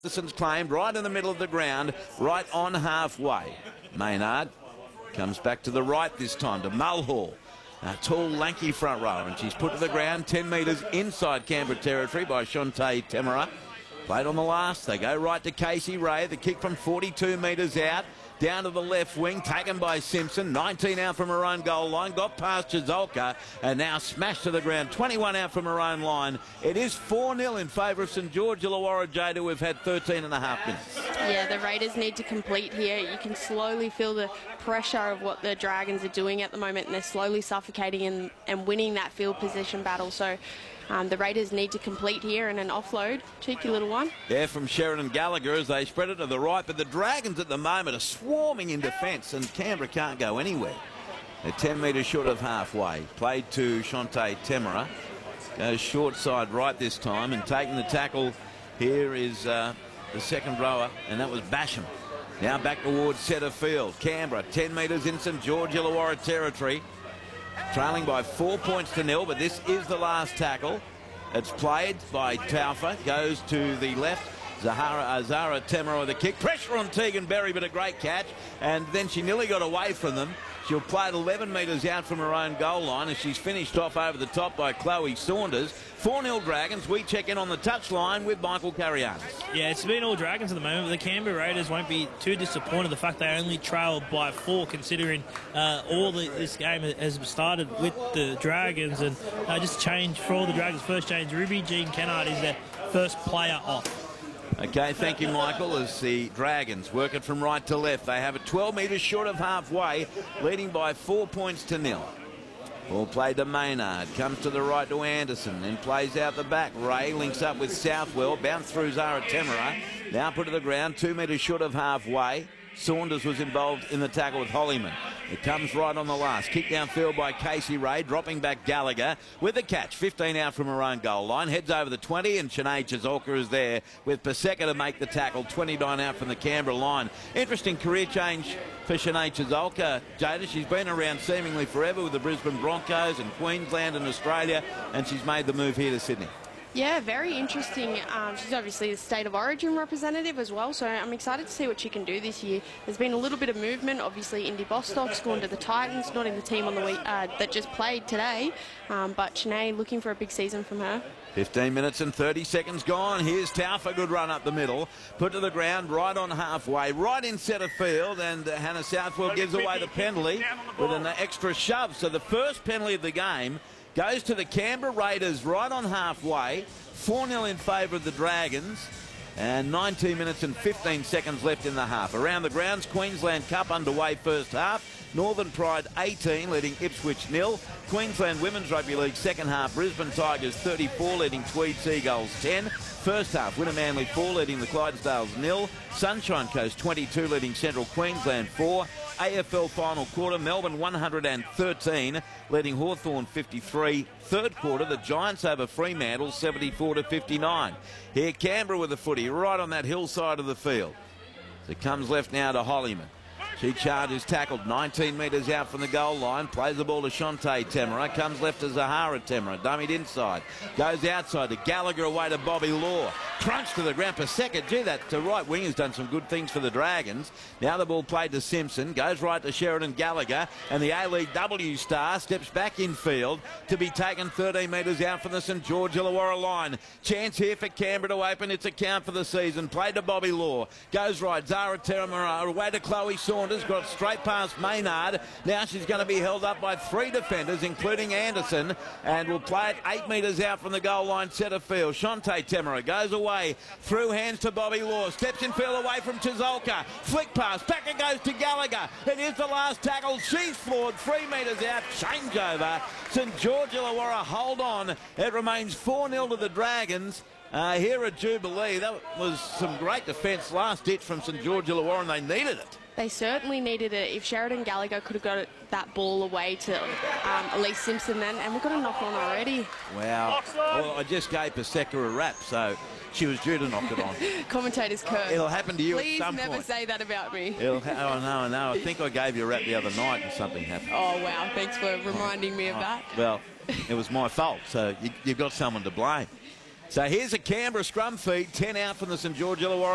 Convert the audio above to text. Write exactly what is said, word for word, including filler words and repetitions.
Anderson's claimed right in the middle of the ground, right on halfway. Maynard comes back to the right this time to Mulhall. A tall, lanky front rower, and she's put to the ground ten metres inside Canberra territory by Shante Temera. Played on the last. They go right to Casey Ray. The kick from forty-two metres out. Down to the left wing, taken by Simpson. nineteen out from her own goal line. Got past Chizolka and now smashed to the ground. twenty-one out from her own line. It is four nil in favour of St George Illawarra, Jada. We've had thirteen and a half minutes. Yeah, the Raiders need to complete here. You can slowly feel the pressure of what the Dragons are doing at the moment, and they're slowly suffocating and, and winning that field position battle. So um, the Raiders need to complete here, and an offload. Cheeky little one. Yeah, from Sheridan Gallagher as they spread it to the right, but the Dragons at the moment are swarming in defence, and Canberra can't go anywhere. They're ten metres short of halfway. Played to Shante Temera. Goes short side right this time, and taking the tackle here is uh, the second rower, and that was Basham. Now back towards centre field. Canberra, ten metres in St George Illawarra territory. Trailing by four points to nil, but this is the last tackle. It's played by Taufa. Goes to the left. Zahara Azara Temera with a kick. Pressure on Tegan Berry, but a great catch. And then she nearly got away from them. She'll play it eleven metres out from her own goal line, and she's finished off over the top by Chloe Saunders. four nil Dragons. We check in on the touchline with Michael Carrianes. Yeah, it's been all Dragons at the moment, but the Canberra Raiders won't be too disappointed the fact they only trailed by four, considering uh, all the, this game has started with the Dragons. And uh, just change for all the Dragons. First change, Ruby Jean Kennard is their first player off. Okay, thank you, Michael. As the Dragons work it from right to left, they have it twelve metres short of halfway, leading by four points to nil. Ball played to Maynard, comes to the right to Anderson, then plays out the back. Ray links up with Southwell, bounced through Zara Temera, now put to the ground, two metres short of halfway. Saunders was involved in the tackle with Hollyman. It comes right on the last. Kick downfield by Casey Ray, dropping back Gallagher with the catch. fifteen out from her own goal line. Heads over the twenty, and Shanae Chizolka is there with Paseka to make the tackle. twenty-nine out from the Canberra line. Interesting career change for Shanae Chizolka, Jada. She's been around seemingly forever with the Brisbane Broncos and Queensland and Australia, and she's made the move here to Sydney. Yeah, very interesting. Um, she's obviously the State of Origin representative as well, so I'm excited to see what she can do this year. There's been a little bit of movement. Obviously, Indy Bostock's gone to the Titans, not in the team on the week uh, that just played today, um, but Shanae looking for a big season from her. fifteen minutes and thirty seconds gone. Here's Taufa, good run up the middle. Put to the ground right on halfway, right in centre field, and uh, Hannah Southwell gives away the penalty with an extra shove. So the first penalty of the game goes to the Canberra Raiders right on halfway. four nil in favour of the Dragons. And nineteen minutes and fifteen seconds left in the half. Around the grounds, Queensland Cup underway first half. Northern Pride eighteen leading Ipswich nil. Queensland Women's Rugby League second half. Brisbane Tigers thirty-four leading Tweed Seagulls ten. First half, Winner Manly four leading the Clydesdales nil. Sunshine Coast twenty-two leading Central Queensland four. A F L final quarter, Melbourne one hundred thirteen leading Hawthorn fifty-three. Third quarter, the Giants over Fremantle seventy-four to fifty-nine. Here Canberra with the footy right on that hillside of the field. So it comes left now to Hollyman. She charges, tackled nineteen metres out from the goal line, plays the ball to Shante Temera, comes left to Zahara Temera, dummied inside, goes outside to Gallagher, away to Bobby Law, crunch to the ground. Paseka, gee, that uh, right wing has done some good things for the Dragons. Now the ball played to Simpson, goes right to Sheridan Gallagher, and the A-League W star steps back in field to be taken thirteen metres out from the St George Illawarra line. Chance here for Canberra to open its account for the season. Played to Bobby Law, goes right, Zara Temera, away to Chloe Saunders, got straight past Maynard. Now she's going to be held up by three defenders, including Anderson, and will play it eight metres out from the goal line, centre field. Shante Temera goes away, through hands to Bobby Law, steps in field away from Chizolka, flick pass, back it goes to Gallagher. It is the last tackle. She's floored, three metres out, changeover. St George Illawarra hold on. It remains four nil to the Dragons. Uh, here at Jubilee, that was some great defence, last ditch from St George Illawarra, and they needed it. They certainly needed it. If Sheridan Gallagher could have got it, that ball away to um, Elise Simpson then, and we've got a knock on already. Wow. Well, I just gave Paseka a rap, so she was due to knock it on. Commentator's curse. It'll happen to you Please at some never point. say that about me. It'll ha- oh, no, no. I think I gave you a rap the other night and something happened. Oh, wow. Thanks for reminding me of Oh, that. well, it was my fault, so you, you've got someone to blame. So here's a Canberra scrum feed, ten out from the St George Illawarra.